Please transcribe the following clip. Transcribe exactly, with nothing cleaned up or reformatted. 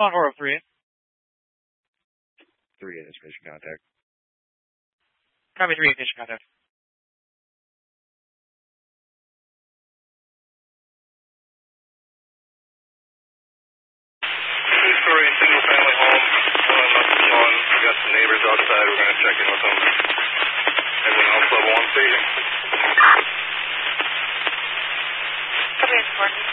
On Oro three. Three ignition contact. Copy three ignition contact. Two-story single-family home. One left one. We got some neighbors outside. We're going to check in with them. Everyone else level one staging. Copy, it's